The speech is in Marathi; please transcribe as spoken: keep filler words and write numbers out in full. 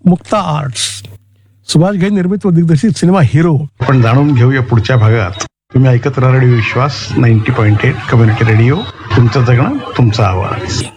मुक्ता आर्ट्स. सुभाष घई निर्मित व दिग्दर्शित सिनेमा हिरो आपण जाणून घेऊया पुढच्या भागात. तुम्ही ऐकत राहा रेडिओ विश्वास ninety point eight community radio. तुमचं जगणं तुमचा आवाज.